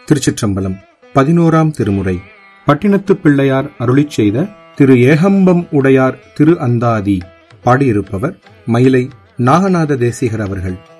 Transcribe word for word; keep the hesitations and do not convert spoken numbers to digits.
திருச்சிற்றம்பலம். பதினோராம் திருமுறை. பட்டினத்துப் பிள்ளையார் அருளிச் செய்த திரு ஏகம்பம் உடையார் திரு அந்தாதி. பாடியிருப்பவர் மயிலை நாகநாத தேசிகர் அவர்கள்.